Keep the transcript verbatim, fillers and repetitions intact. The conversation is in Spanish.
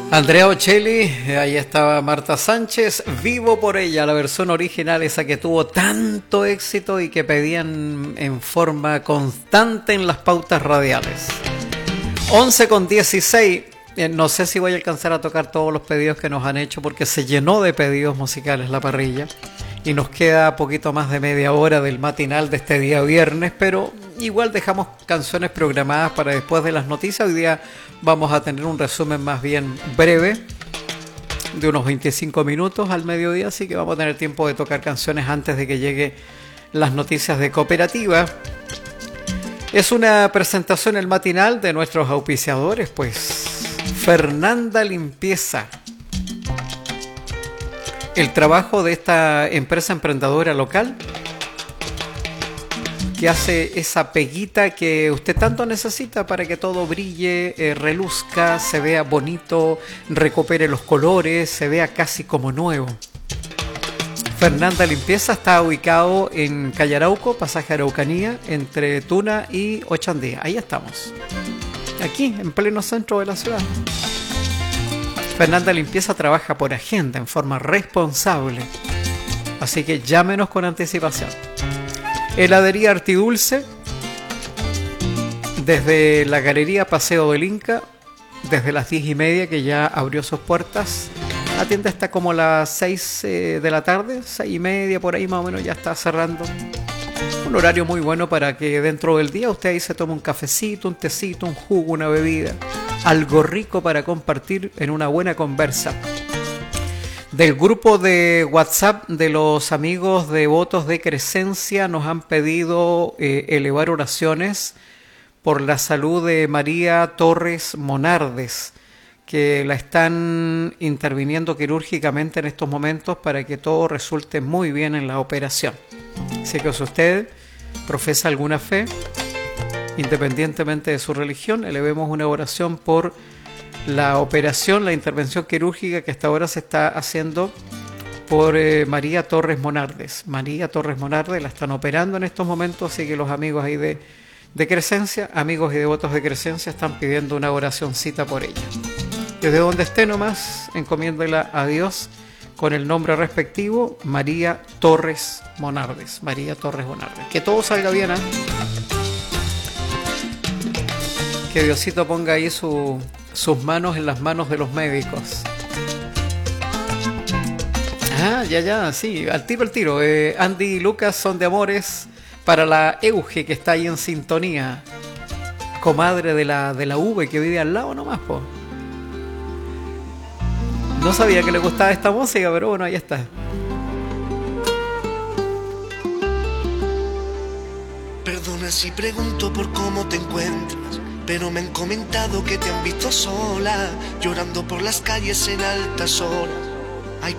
Andrea Ocelli, ahí estaba Marta Sánchez, Vivo por ella, la versión original, esa que tuvo tanto éxito y que pedían en forma constante en las pautas radiales. once con dieciséis, no sé si voy a alcanzar a tocar todos los pedidos que nos han hecho porque se llenó de pedidos musicales la parrilla y nos queda poquito más de media hora del matinal de este día viernes, pero igual dejamos canciones programadas para después de las noticias. Hoy día vamos a tener un resumen más bien breve de unos veinticinco minutos al mediodía, así que vamos a tener tiempo de tocar canciones antes de que lleguen las noticias de Cooperativa. Es una presentación el matinal de nuestros auspiciadores, pues Fernanda Limpieza. El trabajo de esta empresa emprendedora local que hace esa peguita que usted tanto necesita para que todo brille, eh, reluzca, se vea bonito, recupere los colores, se vea casi como nuevo. Fernanda Limpieza está ubicado en Calle Arauco, pasaje Araucanía, entre Tuna y Ochandía. Ahí estamos, aquí en pleno centro de la ciudad. Fernanda Limpieza trabaja por agenda en forma responsable, así que llámenos con anticipación. Heladería Artidulce, desde la Galería Paseo del Inca, desde las diez y media que ya abrió sus puertas. La tienda está como a las seis eh, de la tarde, seis y media por ahí más o menos ya está cerrando. Un horario muy bueno para que dentro del día usted ahí se tome un cafecito, un tecito, un jugo, una bebida. Algo rico para compartir en una buena conversa. Del grupo de WhatsApp de los amigos devotos de Crescencia nos han pedido eh, elevar oraciones por la salud de María Torres Monardes, que la están interviniendo quirúrgicamente en estos momentos para que todo resulte muy bien en la operación. Así que si usted profesa alguna fe, independientemente de su religión, elevemos una oración por la operación, la intervención quirúrgica que hasta ahora se está haciendo por eh, María Torres Monardes. María Torres Monardes la están operando en estos momentos, así que los amigos ahí de, de Crescencia, amigos y devotos de Crescencia, están pidiendo una oracioncita por ella. Desde donde esté nomás, encomiéndela a Dios con el nombre respectivo, María Torres Monardes. María Torres Monardes. Que todo salga bien, ¿eh? Que Diosito ponga ahí su, sus manos en las manos de los médicos. Ah, ya, ya, sí, al tiro, al tiro. Eh, Andy y Lucas son de amores para la Euge que está ahí en sintonía. Comadre de la, de la V que vive al lado nomás, po. No sabía que le gustaba esta música, pero bueno, ahí está. Perdona si pregunto por cómo te encuentras, pero me han comentado que te han visto sola, llorando por las calles en altas horas.